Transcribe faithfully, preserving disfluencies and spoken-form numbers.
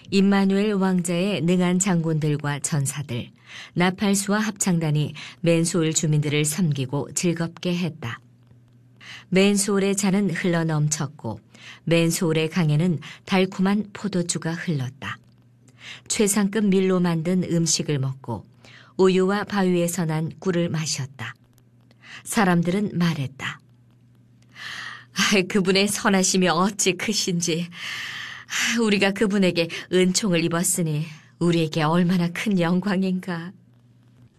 임마누엘 왕자의 능한 장군들과 전사들, 나팔수와 합창단이 맨소울 주민들을 섬기고 즐겁게 했다. 맨소울의 잔은 흘러넘쳤고 맨소울의 강에는 달콤한 포도주가 흘렀다. 최상급 밀로 만든 음식을 먹고 우유와 바위에서 난 꿀을 마셨다. 사람들은 말했다. 아, 그분의 선하심이 어찌 크신지. 우리가 그분에게 은총을 입었으니 우리에게 얼마나 큰 영광인가.